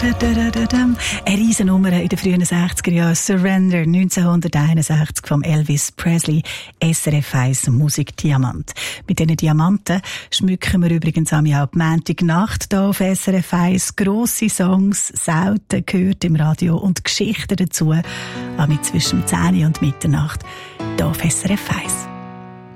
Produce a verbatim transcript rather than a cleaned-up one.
Eine Riesennummer in den frühen sechziger Jahren. Surrender neunzehnhunderteinundsechzig vom Elvis Presley. S R F eins Musikdiamant. Mit diesen Diamanten schmücken wir übrigens auch die Montagnacht hier auf S R F eins. Grosse Songs, selten gehört im Radio und Geschichten dazu. Auch mit zwischen zehn und Mitternacht hier auf S R F eins.